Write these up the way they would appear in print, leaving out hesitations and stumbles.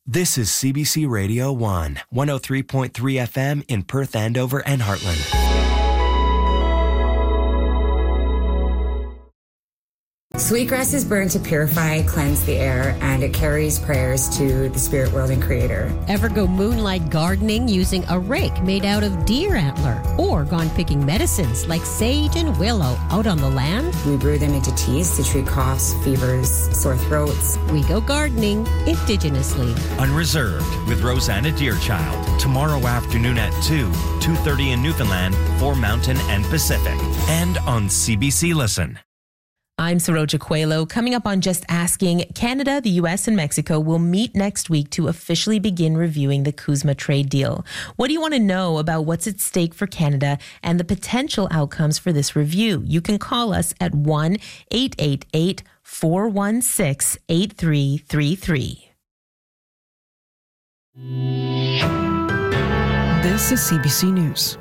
This is CBC Radio 1, 103.3 FM in Perth, Andover, and Heartland. Sweetgrass is burned to purify, cleanse the air, and it carries prayers to the spirit world and creator. Ever go moonlight gardening using a rake made out of deer antler? Or gone picking medicines like sage and willow out on the land? We brew them into teas to treat coughs, fevers, sore throats. We go gardening indigenously. Unreserved with Rosanna Deerchild. Tomorrow afternoon at 2:30 in Newfoundland for Mountain and Pacific. And on CBC Listen. I'm Saroja Coelho. Coming up on Just Asking, Canada, the U.S., and Mexico will meet next week to officially begin reviewing the CUSMA trade deal. What do you want to know about what's at stake for Canada and the potential outcomes for this review? You can call us at 1-888-416-8333. This is CBC News.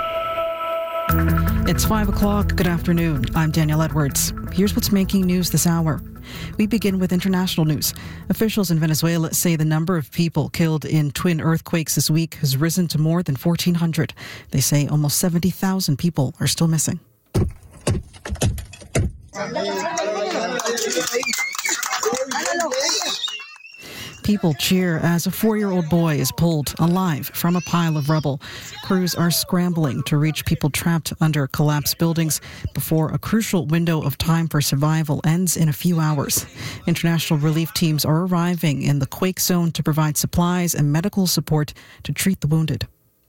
It's 5 o'clock. Good afternoon. I'm Danielle Edwards. Here's what's making news this hour. We begin with international news. Officials in Venezuela say the number of people killed in twin earthquakes this week has risen to more than 1,400. They say almost 70,000 people are still missing. People cheer as a 4-year-old boy is pulled alive from a pile of rubble. Crews are scrambling to reach people trapped under collapsed buildings before a crucial window of time for survival ends in a few hours. International relief teams are arriving in the quake zone to provide supplies and medical support to treat the wounded.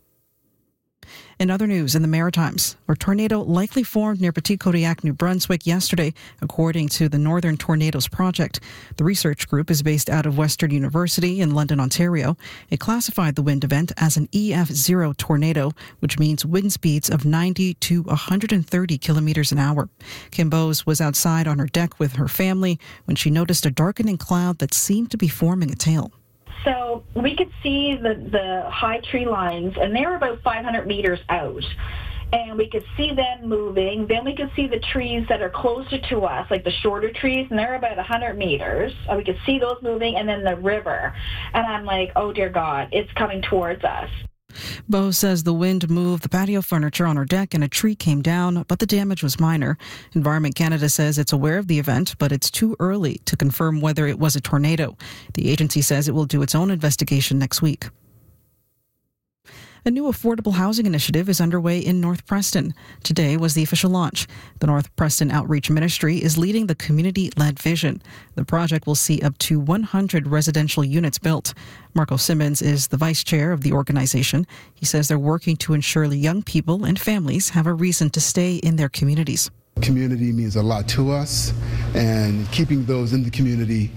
In other news, in the Maritimes, a tornado likely formed near Petit Kodiak, New Brunswick yesterday, according to the Northern Tornadoes Project. The research group is based out of Western University in London, Ontario. It classified the wind event as an EF0 tornado, which means wind speeds of 90 to 130 kilometers an hour. Kim Bowes was outside on her deck with her family when she noticed a darkening cloud that seemed to be forming a tail. So we could see the high tree lines, and they were about 500 meters out. And we could see them moving. Then we could see the trees that are closer to us, like the shorter trees, and they're about 100 meters. And we could see those moving, and then the river. And I'm like, oh, dear God, it's coming towards us. Bo says the wind moved the patio furniture on her deck and a tree came down, but the damage was minor. Environment Canada says it's aware of the event, but it's too early to confirm whether it was a tornado. The agency says it will do its own investigation next week. A new affordable housing initiative is underway in North Preston. Today was the official launch. The North Preston Outreach Ministry is leading the community-led vision. The project will see up to 100 residential units built. Marco Simmons is the vice chair of the organization. He says they're working to ensure young people and families have a reason to stay in their communities. Community means a lot to us, and keeping those in the community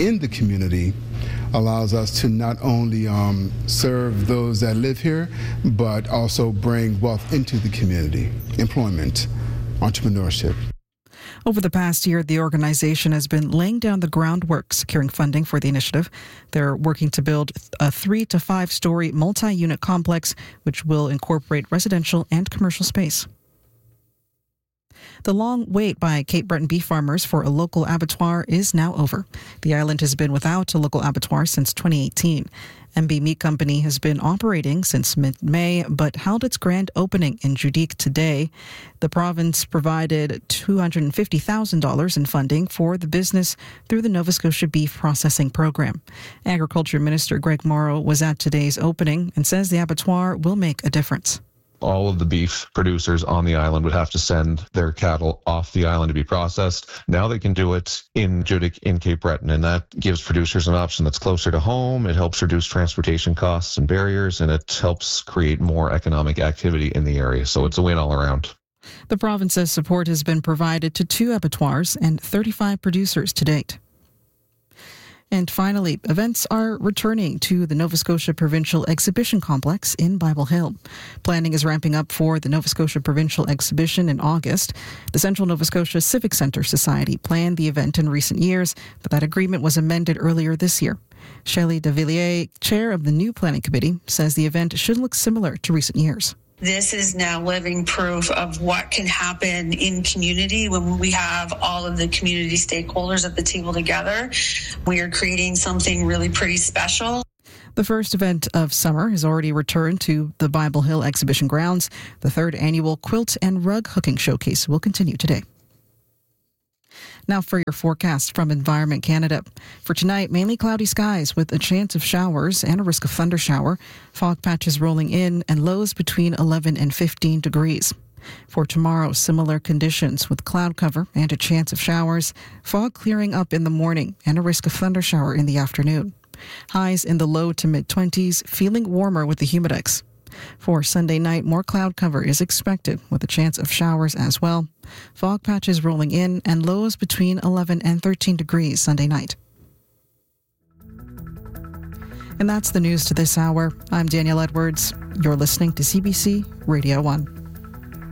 allows us to not only serve those that live here, but also bring wealth into the community, employment, entrepreneurship. Over the past year, the organization has been laying down the groundwork, securing funding for the initiative. They're working to build a 3 to 5 story multi-unit complex, which will incorporate residential and commercial space. The long wait by Cape Breton beef farmers for a local abattoir is now over. The island has been without a local abattoir since 2018. MB Meat Company has been operating since mid-May, but held its grand opening in Judique today. The province provided $250,000 in funding for the business through the Nova Scotia Beef Processing Program. Agriculture Minister Greg Morrow was at today's opening and says the abattoir will make a difference. All of the beef producers on the island would have to send their cattle off the island to be processed. Now they can do it in Judique in Cape Breton, and that gives producers an option that's closer to home. It helps reduce transportation costs and barriers, and it helps create more economic activity in the area. So it's a win all around. The province says support has been provided to 2 abattoirs and 35 producers to date. And finally, events are returning to the Nova Scotia Provincial Exhibition Complex in Bible Hill. Planning is ramping up for the Nova Scotia Provincial Exhibition in August. The Central Nova Scotia Civic Centre Society planned the event in recent years, but that agreement was amended earlier this year. Shelley de Villiers, chair of the new planning committee, says the event should look similar to recent years. This is now living proof of what can happen in community when we have all of the community stakeholders at the table together. We are creating something really pretty special. The first event of summer has already returned to the Bible Hill Exhibition Grounds. The third annual Quilt and Rug Hooking Showcase will continue today. Now for your forecast from Environment Canada. For tonight, mainly cloudy skies with a chance of showers and a risk of thundershower. Fog patches rolling in and lows between 11 and 15 degrees. For tomorrow, similar conditions with cloud cover and a chance of showers. Fog clearing up in the morning and a risk of thundershower in the afternoon. Highs in the low to mid-20s, feeling warmer with the humidex. For Sunday night, more cloud cover is expected with a chance of showers as well. Fog patches rolling in and lows between 11 and 13 degrees Sunday night. And that's the news to this hour. I'm Danielle Edwards. You're listening to CBC Radio 1.